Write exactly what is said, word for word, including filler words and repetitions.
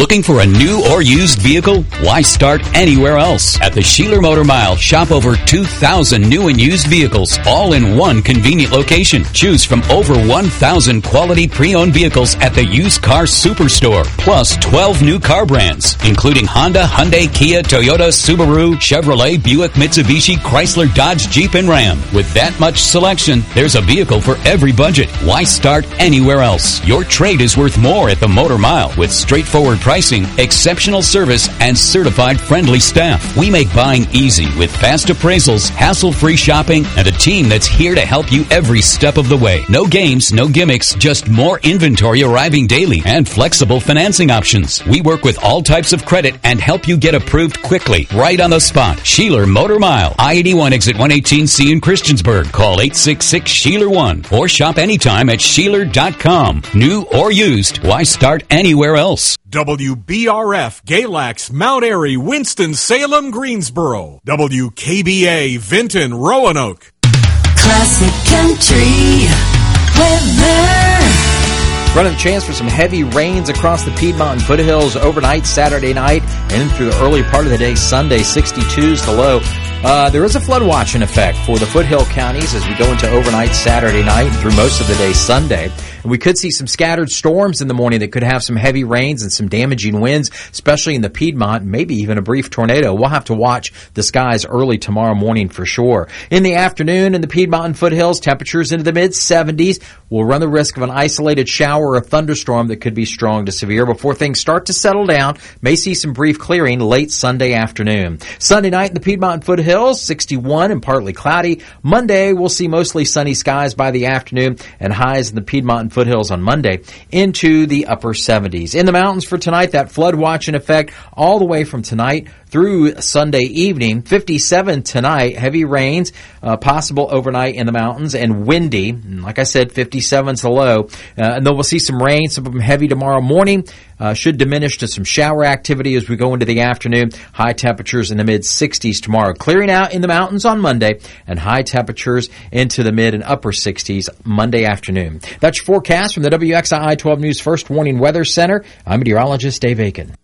Looking for a new or used vehicle? Why start anywhere else? At the Sheeler Motor Mile, shop over two thousand new and used vehicles, all in one convenient location. Choose from over one thousand quality pre-owned vehicles at the Used Car Superstore, plus twelve new car brands, including Honda, Hyundai, Kia, Toyota, Subaru, Chevrolet, Buick, Mitsubishi, Chrysler, Dodge, Jeep, and Ram. With that much selection, there's a vehicle for every budget. Why start anywhere else? Your trade is worth more at the Motor Mile with straightforward pricing, exceptional service, and certified friendly staff. We make buying easy with fast appraisals, hassle-free shopping, and a team that's here to help you every step of the way. No games, no gimmicks, just more inventory arriving daily and flexible financing options. We work with all types of credit and help you get approved quickly, right on the spot. Sheeler Motor Mile, I eighty-one exit one eighteen C in Christiansburg. Call eight six six, Sheeler one or shop anytime at Sheeler dot com. New or used, why start anywhere else? W B R F, Galax, Mount Airy, Winston-Salem, Greensboro. W K B A, Vinton, Roanoke. Classic Country weather. Running a chance for some heavy rains across the Piedmont and foothills overnight Saturday night and through the early part of the day Sunday, sixty-twos to low. Uh, there is a flood watch in effect for the foothill counties as we go into overnight Saturday night and through most of the day Sunday. And we could see some scattered storms in the morning that could have some heavy rains and some damaging winds, especially in the Piedmont, maybe even a brief tornado. We'll have to watch the skies early tomorrow morning for sure. In the afternoon in the Piedmont and foothills, temperatures into the mid seventies. We'll run the risk of an isolated shower or a thunderstorm that could be strong to severe before things start to settle down. May see some brief clearing late Sunday afternoon. Sunday night in the Piedmont and foothills, sixty-one and partly cloudy. Monday, we'll see mostly sunny skies by the afternoon and highs in the Piedmont and foothills on Monday into the upper seventies. In the mountains for tonight, that flood watch in effect all the way from tonight through Sunday evening. fifty-seven tonight, heavy rains uh, possible overnight in the mountains and windy. And like I said, fifty-seven to low. Uh, and then we'll see some rain, some of them heavy tomorrow morning. Uh, should diminish to some shower activity as we go into the afternoon. High temperatures in the mid sixties tomorrow. Clearing out in the mountains on Monday and high temperatures into the mid and upper sixties Monday afternoon. That's your forecast from the W X I I twelve News First Warning Weather Center. I'm meteorologist Dave Aiken.